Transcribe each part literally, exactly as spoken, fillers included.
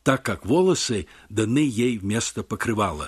так как волосы даны ей вместо покрывала.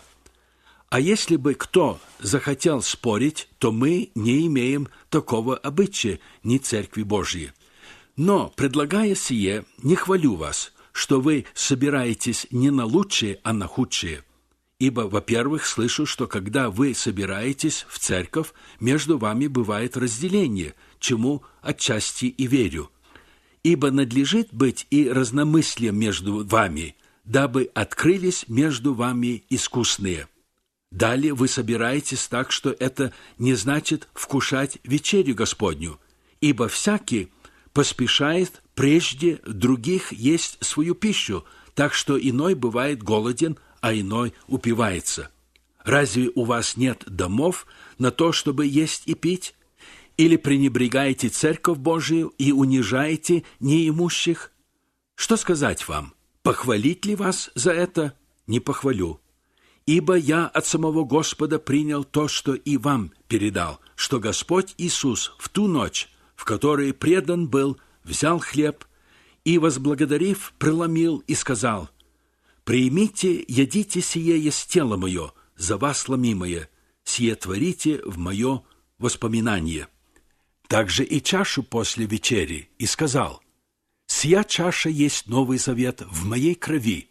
А если бы кто захотел спорить, то мы не имеем такого обычая, ни Церкви Божьей. Но, предлагая сие, не хвалю вас, что вы собираетесь не на лучшее, а на худшее. Ибо, во-первых, слышу, что когда вы собираетесь в церковь, между вами бывает разделение, чему отчасти и верю. Ибо надлежит быть и разномыслием между вами, дабы открылись между вами искусные. Далее вы собираетесь так, что это не значит вкушать вечерю Господню, ибо всякий поспешает прежде других есть свою пищу, так что иной бывает голоден, а иной упивается. Разве у вас нет домов на то, чтобы есть и пить? Или пренебрегаете Церковь Божию и унижаете неимущих? Что сказать вам? Похвалить ли вас за это? Не похвалю. Ибо я от самого Господа принял то, что и вам передал, что Господь Иисус в ту ночь, в которой предан был, взял хлеб и, возблагодарив, преломил и сказал: «Примите, едите сие есть тело мое, за вас ломимое, сие творите в мое воспоминание». Также и чашу после вечери, и сказал: «Сия чаша есть Новый Завет в моей крови.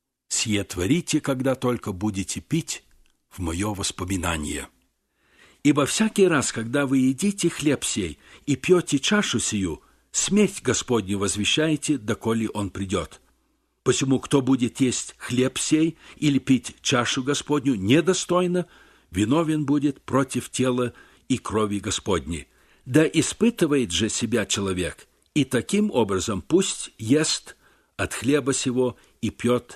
Сие творите, когда только будете пить, в мое воспоминание. Ибо всякий раз, когда вы едите хлеб сей и пьете чашу сию, смерть Господню возвещаете, доколе он придет. Посему, кто будет есть хлеб сей или пить чашу Господню недостойно, виновен будет против тела и крови Господней. Да испытывает же себя человек, и таким образом пусть ест от хлеба сего и пьет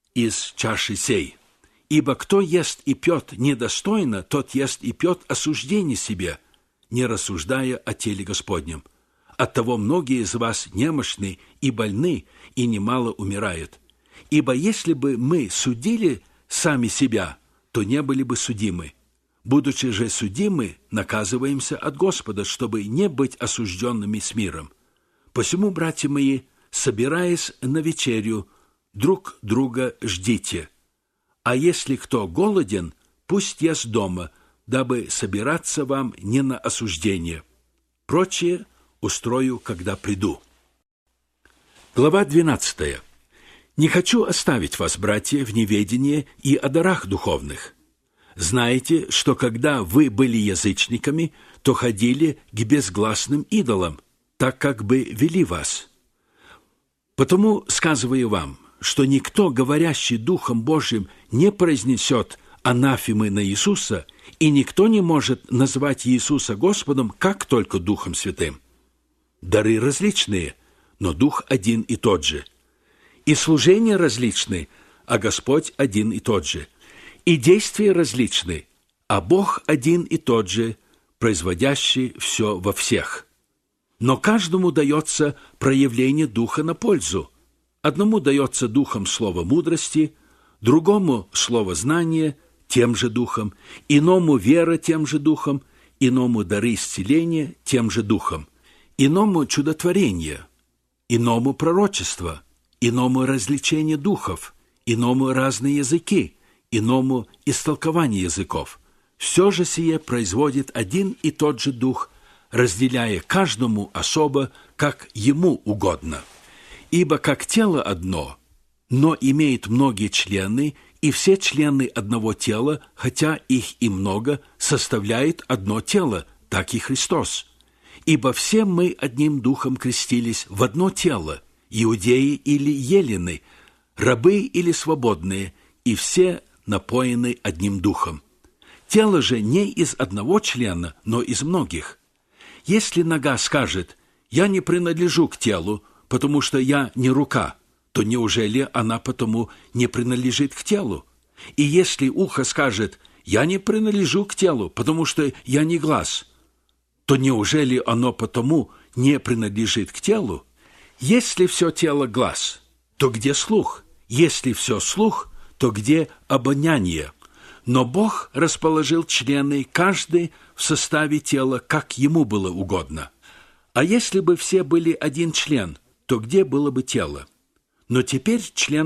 из чаши сей. Ибо кто ест и пьет недостойно, тот ест и пьет осуждение себе, не рассуждая о теле Господнем. Оттого многие из вас немощны и больны, и немало умирают. Ибо если бы мы судили сами себя, то не были бы судимы. Будучи же судимы, наказываемся от Господа, чтобы не быть осужденными с миром. Посему, братья мои, собираясь на вечерю, друг друга ждите. А если кто голоден, пусть ест дома, дабы собираться вам не на осуждение. Прочее устрою, когда приду». Глава двенадцатая. «Не хочу оставить вас, братья, в неведении и о дарах духовных. Знаете, что когда вы были язычниками, то ходили к безгласным идолам, так как бы вели вас. Потому сказываю вам, что никто, говорящий Духом Божиим, не произнесет анафемы на Иисуса, и никто не может назвать Иисуса Господом, как только Духом Святым. Дары различные, но Дух один и тот же. И служения различны, а Господь один и тот же. И действия различны, а Бог один и тот же, производящий все во всех. Но каждому дается проявление Духа на пользу. Одному дается Духом слово мудрости, другому слово знания тем же Духом, иному вера тем же Духом, иному дары исцеления тем же Духом, иному чудотворение, иному пророчество, иному развлечение духов, иному разные языки, иному истолкование языков. Все же сие производит один и тот же Дух, разделяя каждому особо, как ему угодно. Ибо как тело одно, но имеет многие члены, и все члены одного тела, хотя их и много, составляют одно тело, так и Христос. Ибо все мы одним духом крестились в одно тело, иудеи или елены, рабы или свободные, и все напоены одним духом. Тело же не из одного члена, но из многих. Если нога скажет: «Я не принадлежу к телу, потому что я не рука», то неужели она потому не принадлежит к телу? И если ухо скажет: «Я не принадлежу к телу, потому что я не глаз», то неужели оно потому не принадлежит к телу? Если все тело глаз, то где слух? Если все слух, то где обоняние? Но Бог расположил члены, каждый в составе тела, как ему было угодно. А если бы все были один член, то где было бы тело? Но теперь член